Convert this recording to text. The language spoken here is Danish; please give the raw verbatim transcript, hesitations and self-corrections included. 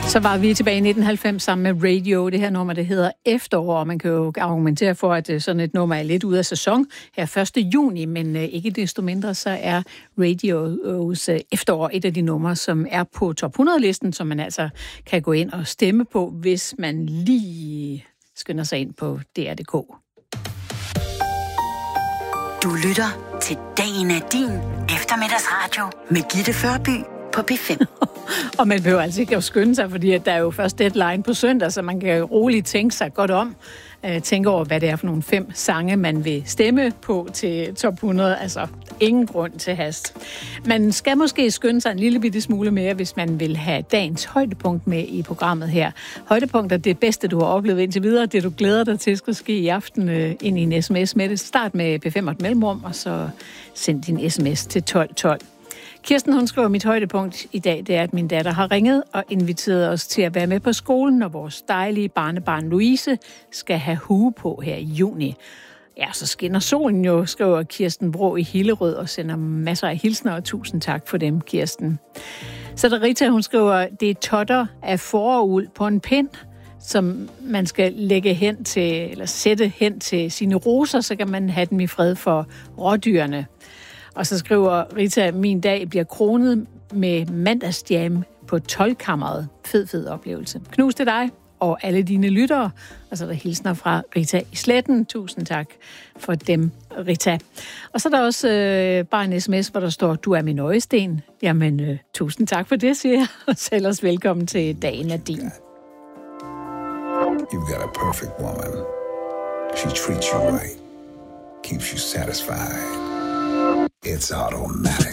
Så var vi tilbage i nitten halvfems sammen med Radio. Det her nummer, det hedder Efterår, og man kan jo argumentere for, at sådan et nummer er lidt ude af sæson her første juni, men ikke desto mindre, så er Radios Efterår et af de numre, som er på top hundrede-listen, som man altså kan gå ind og stemme på, hvis man lige skynder sig ind på D R punktum d k. Du lytter til Dagen er din eftermiddagsradio med Gitte Førby på P fem. Og man behøver altså ikke at skynde sig, fordi at der er jo først deadline på søndag, så man kan roligt tænke sig godt om. Uh, tænke over, hvad det er for nogle fem sange, man vil stemme på til top hundrede. Altså, ingen grund til hast. Man skal måske skynde sig en lille bitte smule mere, hvis man vil have dagens højdepunkt med i programmet her. Højdepunkt er det bedste, du har oplevet indtil videre. Det, du glæder dig til, skal ske i aften uh, ind i en sms med det. Start med P fem og et mellemrum, og så send din sms til tolv tolv. Kirsten, hun skriver, mit højdepunkt i dag, det er, at min datter har ringet og inviteret os til at være med på skolen, når vores dejlige barnebarn Louise skal have hue på her i juni. Ja, så skinner solen jo, skriver Kirsten Bro i Hillerød og sender masser af hilsner, og tusind tak for dem, Kirsten. Så der Rita, hun skriver, det er totter af foruld på en pind, som man skal lægge hen til, eller sætte hen til sine roser, så kan man have dem i fred for rådyrene. Og så skriver Rita, min dag bliver kronet med mandagsjam på tolv-kammeret. Fed, fed oplevelse. Knus til dig og alle dine lyttere. Og så er der hilsner fra Rita i Sletten. Tusind tak for dem, Rita. Og så er der også øh, bare en sms, hvor der står, du er min øjesten. Jamen, øh, tusind tak for det, siger jeg. Og så ellers velkommen til Dagen er din. You've got a perfect woman. She treats you right. Keeps you satisfied. It's automatic.